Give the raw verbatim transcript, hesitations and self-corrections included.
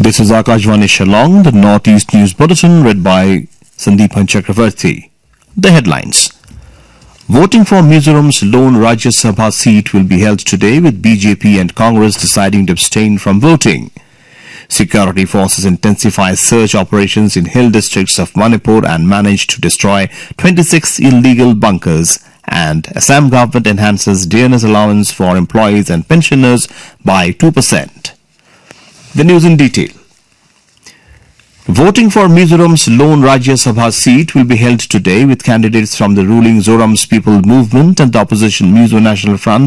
This is Akashvani Shillong, the Northeast News Bulletin, read by Sandeepan Chakravarti. The headlines. Voting for Mizoram's lone Rajya Sabha seat will be held today, with B J P and Congress deciding to abstain from voting. Security forces intensify search operations in hill districts of Manipur and managed to destroy twenty-six illegal bunkers. And Assam government enhances D N S allowance for employees and pensioners by two percent. The news in detail. Voting for Mizoram's lone Rajya Sabha seat will be held today, with candidates from the ruling Zoram's People Movement and the opposition Mizo National Front